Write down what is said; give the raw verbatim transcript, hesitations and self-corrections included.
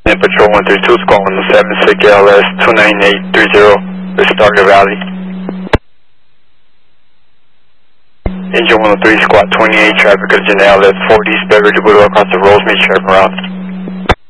And Patrol one three two, Squad one seven six L S two nine eight three zero, with Starter Valley. Engine one oh three, Squad twenty-eight, traffic of Janelle at forty, Beverly Boulevard across the Rosemead, Chevron route.